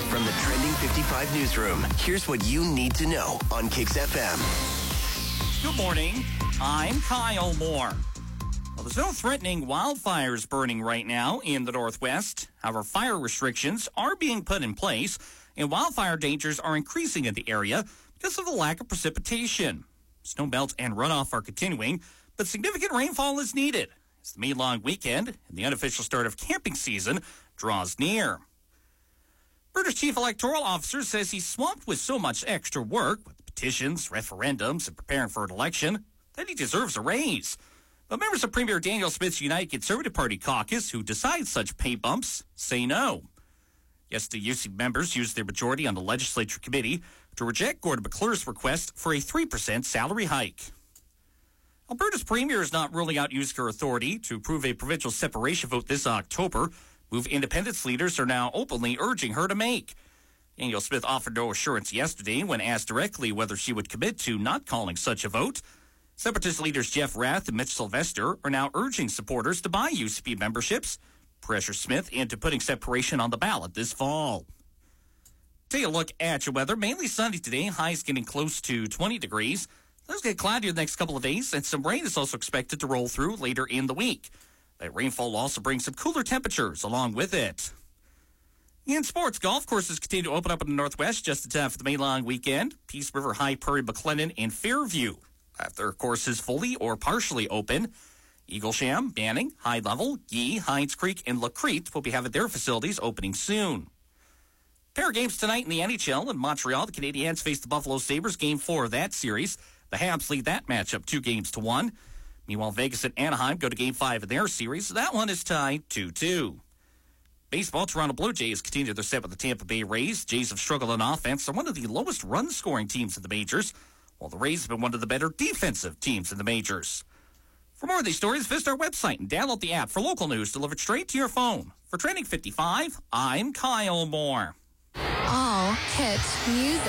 From the Trending 55 newsroom, here's what you need to know on Kicks FM. Good morning. I'm Kyle Moore. Well, there's no threatening wildfires burning right now in the Northwest. However, fire restrictions are being put in place, and wildfire dangers are increasing in the area because of the lack of precipitation. Snowmelt and runoff are continuing, but significant rainfall is needed as the May long weekend and the unofficial start of camping season draws near. British Chief Electoral Officer says he's swamped with so much extra work with petitions, referendums, and preparing for an election that he deserves a raise. But members of Premier Daniel Smith's United Conservative Party caucus, who decide such pay bumps, say no. Yesterday, UC members used their majority on the legislature committee to reject Gordon McClure's request for a 3% salary hike. Alberta's premier is not ruling out using her authority to approve a provincial separation vote this October, move independence leaders are now openly urging her to make. Daniel Smith offered no assurance yesterday when asked directly whether she would commit to not calling such a vote. Separatist leaders Jeff Rath and Mitch Sylvester are now urging supporters to buy UCP memberships, pressure Smith into putting separation on the ballot this fall. Take a look at your weather. Mainly sunny today. Highs getting close to 20 degrees. Those get cloudier the next couple of days, and some rain is also expected to roll through later in the week. That rainfall will also bring some cooler temperatures along with it. In sports, golf courses continue to open up in the Northwest just in time for the May long weekend. Peace River, High Prairie, McLennan, and Fairview have their courses fully or partially open. Eaglesham, Banning, High Level, Yee, Hines Creek, and Lacrete will be having their facilities opening soon. Pair of games tonight in the NHL. In Montreal, the Canadiens face the Buffalo Sabres, Game 4 of that series. The Habs lead that matchup 2-1. Meanwhile, Vegas and Anaheim go to Game 5 of their series. That one is tied 2-2. Baseball, Toronto Blue Jays continue their set with the Tampa Bay Rays. Jays have struggled on offense. They're one of the lowest run-scoring teams in the majors, while the Rays have been one of the better defensive teams in the majors. For more of these stories, visit our website and download the app for local news delivered straight to your phone. For Trending 55, I'm Kyle Moore. All hit music.